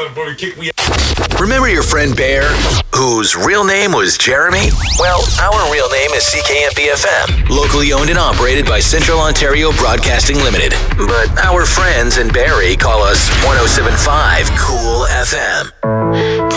son before he kicked me out. Remember your friend Bear, whose real name was Jeremy? Well, our real name is CKMP-FM, locally owned and operated by Central Ontario Broadcasting Limited. But our friends in Barrie call us 107.5 Cool FM.